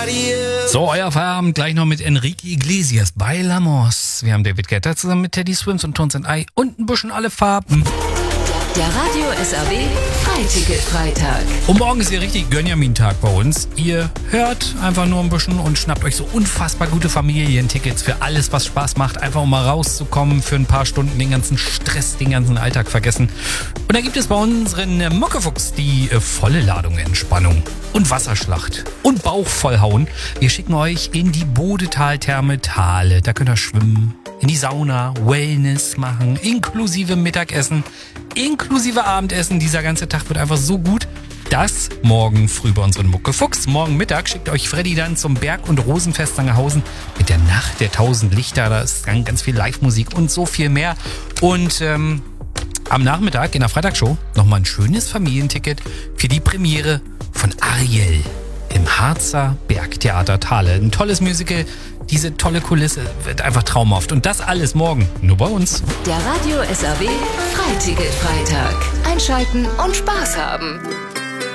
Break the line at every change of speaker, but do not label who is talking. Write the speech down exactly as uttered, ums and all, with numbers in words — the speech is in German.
So, euer Feierabend gleich noch mit Enrique Iglesias, Bailamos. Wir haben David Guetta zusammen mit Teddy Swims und Tones and I und ein bisschen alle Farben.
Der Radio S R B Freiticket-Freitag.
Und morgen ist hier richtig Gönjamin-Tag bei uns. Ihr hört einfach nur ein bisschen und schnappt euch so unfassbar gute Familientickets für alles, was Spaß macht. Einfach um mal rauszukommen, für ein paar Stunden den ganzen Stress, den ganzen Alltag vergessen. Und da gibt es bei unseren Muckefuchs die äh, volle Ladung Entspannung und Wasserschlacht und Bauch vollhauen. Wir schicken euch in die Bodetaltherme Thale. Da könnt ihr schwimmen, in die Sauna, Wellness machen, inklusive Mittagessen, inklusive Abendessen. Dieser ganze Tag wird einfach so gut. Das morgen früh bei unseren Muckefuchs. Morgen Mittag schickt euch Freddy dann zum Berg- und Rosenfest Sangerhausen mit der Nacht der tausend Lichter. Da ist dann ganz viel Live-Musik und so viel mehr. Und ähm, am Nachmittag in der Freitagsshow nochmal ein schönes Familienticket für die Premiere von Ariel im Harzer Bergtheater Thale. Ein tolles Musical. Diese tolle Kulisse wird einfach traumhaft. Und das alles morgen nur bei uns.
Der Radio S R B Freiticket-Freitag. Einschalten und Spaß haben.